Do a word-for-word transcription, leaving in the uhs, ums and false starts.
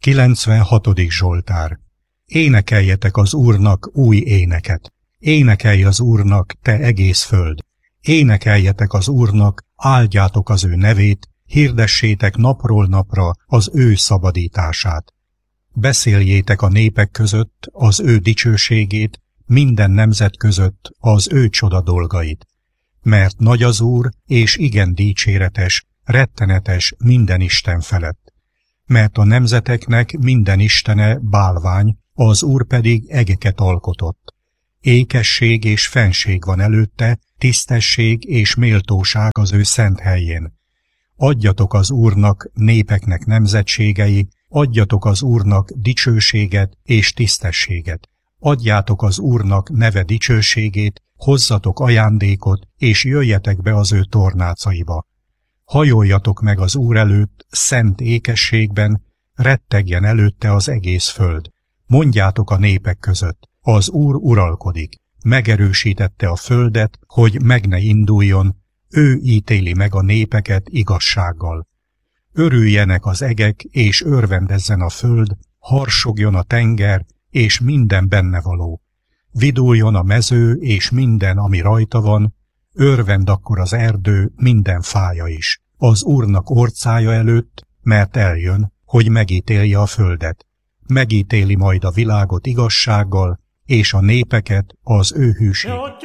kilencvenhatodik Zsoltár. Énekeljetek az Úrnak új éneket. Énekelj az Úrnak, te egész föld. Énekeljetek az Úrnak, áldjátok az ő nevét, hirdessétek napról napra az ő szabadítását. Beszéljétek a népek között az ő dicsőségét, minden nemzet között az ő csoda dolgait. Mert nagy az Úr, és igen dicséretes, rettenetes minden Isten felett. Mert a nemzeteknek minden istene bálvány, az Úr pedig egeket alkotott. Ékesség és fenség van előtte, tisztesség és méltóság az ő szent helyén. Adjatok az Úrnak, népeknek nemzetségei, adjatok az Úrnak dicsőséget és tisztességet. Adjátok az Úrnak neve dicsőségét, hozzatok ajándékot, és jöjjetek be az ő tornácaiba. Hajoljatok meg az Úr előtt szent ékességben, rettegjen előtte az egész föld. Mondjátok a népek között, az Úr uralkodik, megerősítette a földet, hogy meg ne induljon, ő ítéli meg a népeket igazsággal. Örüljenek az egek, és örvendezzen a föld, harsogjon a tenger, és minden benne való. Viduljon a mező, és minden, ami rajta van, örvend akkor az erdő, minden fája is. Az Úrnak orcája előtt, mert eljön, hogy megítélje a földet. Megítéli majd a világot igazsággal, és a népeket az ő hűségével.